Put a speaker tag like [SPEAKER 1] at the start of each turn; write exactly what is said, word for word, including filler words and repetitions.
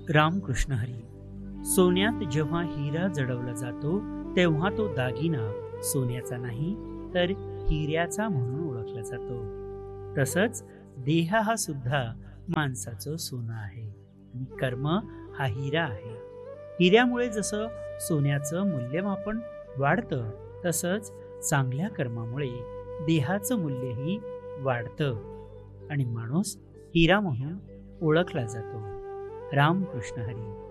[SPEAKER 1] रामकृष्ण हरी. सोन्यात जेव्हा हिरा जडवला जातो तेव्हा तो दागिना सोन्याचा नाही तर हिऱ्याचा म्हणून ओळखला जातो. तसंच देह हा सुद्धा माणसाचं सोनं आहे आणि कर्म हा हिरा आहे. हिऱ्यामुळे जसं सोन्याचं मूल्यमापन वाढतं तसंच चांगल्या कर्मामुळे देहाचं मूल्यही वाढतं आणि माणूस हिरा म्हणून ओळखला जातो. रामकृष्ण हरी.